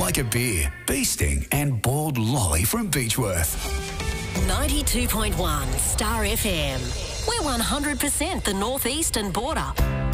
Like a Beer, Bee Sting and Bald Lolly from Beechworth. 92.1 Star FM. We're 100% the northeastern border.